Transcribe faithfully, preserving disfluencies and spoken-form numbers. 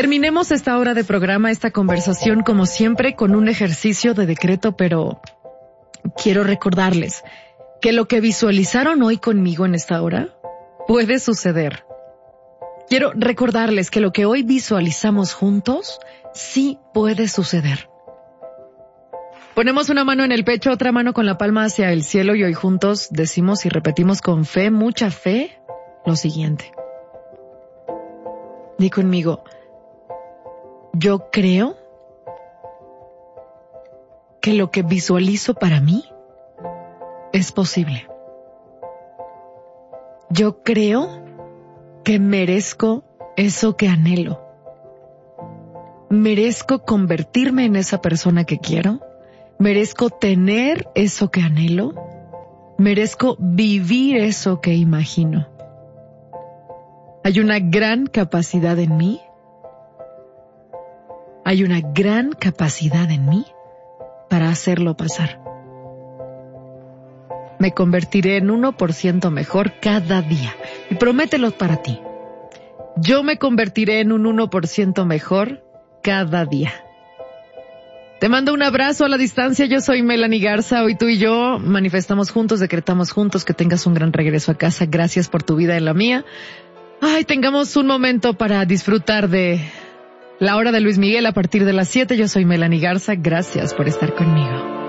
Terminemos esta hora de programa, esta conversación, como siempre, con un ejercicio de decreto, pero quiero recordarles que lo que visualizaron hoy conmigo en esta hora puede suceder. Quiero recordarles que lo que hoy visualizamos juntos sí puede suceder. Ponemos una mano en el pecho, otra mano con la palma hacia el cielo y hoy juntos decimos y repetimos con fe, mucha fe, lo siguiente. Di conmigo, yo creo que lo que visualizo para mí es posible. Yo creo que merezco eso que anhelo. Merezco convertirme en esa persona que quiero. Merezco tener eso que anhelo. Merezco vivir eso que imagino. Hay una gran capacidad en mí. Hay una gran capacidad en mí para hacerlo pasar. Me convertiré en uno por ciento mejor cada día. Y promételo para ti. Yo me convertiré en un uno por ciento mejor cada día. Te mando un abrazo a la distancia. Yo soy Melanie Garza. Hoy tú y yo manifestamos juntos, decretamos juntos que tengas un gran regreso a casa. Gracias por tu vida en la mía. Ay, tengamos un momento para disfrutar de la hora de Luis Miguel a partir de las siete. Yo soy Melanie Garza. Gracias por estar conmigo.